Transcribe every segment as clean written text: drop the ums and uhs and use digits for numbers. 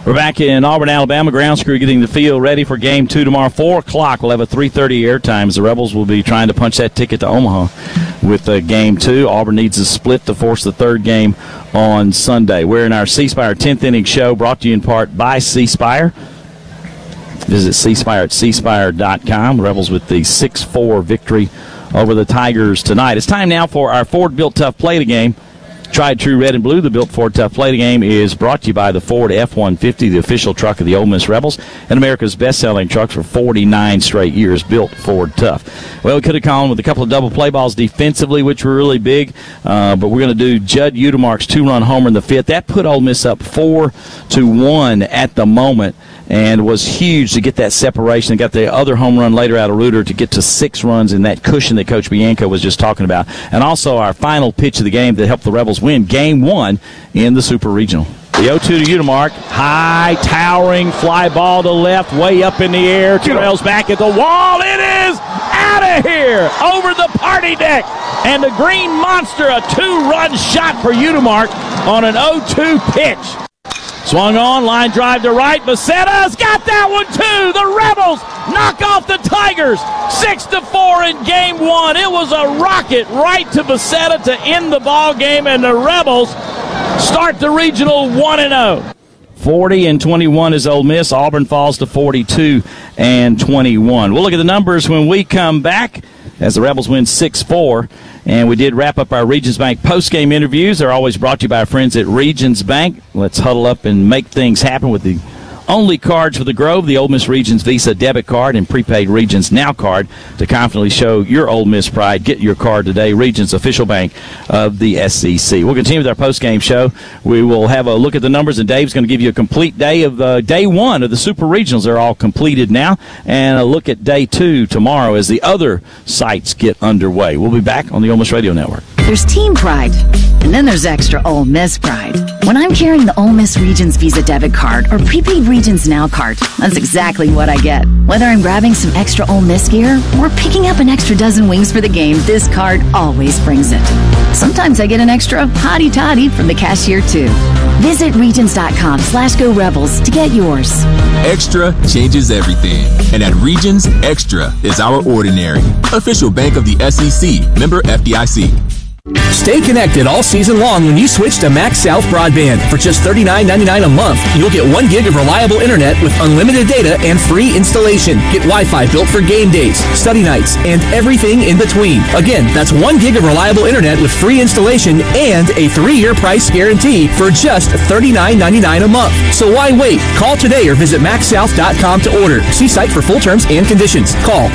We're back in Auburn, Alabama. Grounds crew getting the field ready for Game 2 tomorrow. 4 o'clock. We'll have a 3:30 airtime as the Rebels will be trying to punch that ticket to Omaha with Game 2. Auburn needs a split to force the third game on Sunday. We're in our C Spire 10th inning show, brought to you in part by C Spire. Visit C Spire at cspire.com. Rebels with the 6-4 victory over the Tigers tonight. It's time now for our Ford Built Tough Play-to game. Tried True Red and Blue, the Built Ford Tough Play-to game is brought to you by the Ford F-150, the official truck of the Ole Miss Rebels, and America's best-selling truck for 49 straight years, Built Ford Tough. Well, we could have gone with a couple of double play balls defensively, which were really big, but we're going to do Judd Udemark's 2-run homer in the fifth. That put Ole Miss up 4-1 at the moment, and was huge to get that separation. They got the other home run later out of Reuter to get to 6 runs in that cushion that Coach Bianco was just talking about. And also our final pitch of the game that helped the Rebels win Game 1 in the Super Regional. The 0-2 to Udemark. High, towering fly ball to left, way up in the air. Terrell's back at the wall. It is out of here, over the party deck. And the Green Monster, a 2-run shot for Udemark on an 0-2 pitch. Swung on, line drive to right. Becetta's got that one too. The Rebels knock off the Tigers 6-4 in Game 1. It was a rocket right to Becetta to end the ball game, and the Rebels start the regional 1-0. 40-21 is Ole Miss. Auburn falls to 42-21. We'll look at the numbers when we come back as the Rebels win 6-4. And we did wrap up our Regions Bank post-game interviews. They're always brought to you by our friends at Regions Bank. Let's huddle up and make things happen with the only cards for the Grove, the Ole Miss Regions Visa debit card and prepaid Regions Now card to confidently show your Ole Miss pride. Get your card today, Regions, official bank of the SEC. We'll continue with our post-game show. We will have a look at the numbers, and Dave's going to give you a complete day of day 1 of the Super Regionals. They're all completed now, and a look at day 2 tomorrow as the other sites get underway. We'll be back on the Ole Miss Radio Network. There's team pride, and then there's extra Ole Miss pride. When I'm carrying the Ole Miss Regions Visa debit card or prepaid Regions Now card, that's exactly what I get. Whether I'm grabbing some extra Ole Miss gear or picking up an extra dozen wings for the game, this card always brings it. Sometimes I get an extra hottie toddy from the cashier too. Visit Regions.com/Go Rebels to get yours. Extra changes everything. And at Regions, Extra is our ordinary. Official bank of the SEC. Member FDIC. Stay connected all season long when you switch to Max South Broadband. For just $39.99 a month, you'll get 1 gig of reliable internet with unlimited data and free installation. Get Wi-Fi built for game days, study nights, and everything in between. Again, that's 1 gig of reliable internet with free installation and a 3-year price guarantee for just $39.99 a month. So why wait? Call today or visit MaxSouth.com to order. See site for full terms and conditions. Call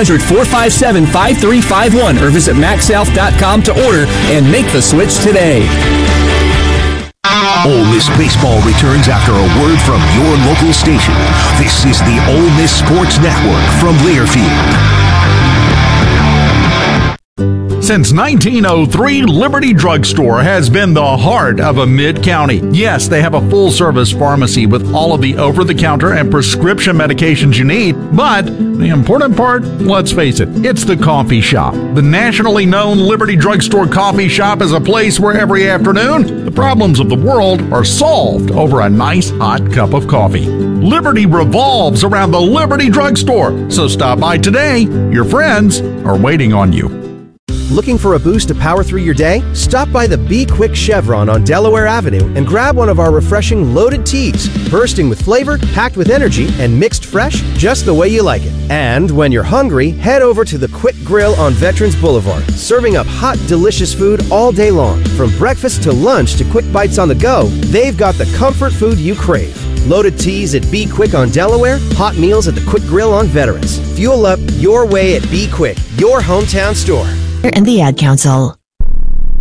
1-800-457-5351 or visit MaxSouth.com to order and make the switch today. Ole Miss baseball returns after a word from your local station. This is the Ole Miss Sports Network from Learfield. Since 1903, Liberty Drugstore has been the heart of a mid-county. Yes, they have a full-service pharmacy with all of the over-the-counter and prescription medications you need. But the important part, let's face it, it's the coffee shop. The nationally known Liberty Drugstore coffee shop is a place where every afternoon, the problems of the world are solved over a nice hot cup of coffee. Liberty revolves around the Liberty Drugstore. So stop by today. Your friends are waiting on you. Looking for a boost to power through your day? Stop by the Be Quick Chevron on Delaware Avenue and grab one of our refreshing loaded teas, bursting with flavor, packed with energy, and mixed fresh just the way you like it. And when you're hungry, head over to the Quick Grill on Veterans Boulevard, serving up hot, delicious food all day long. From breakfast to lunch to quick bites on the go, they've got the comfort food you crave. Loaded teas at Be Quick on Delaware, hot meals at the Quick Grill on Veterans. Fuel up your way at Be Quick, your hometown store. And the Ad Council.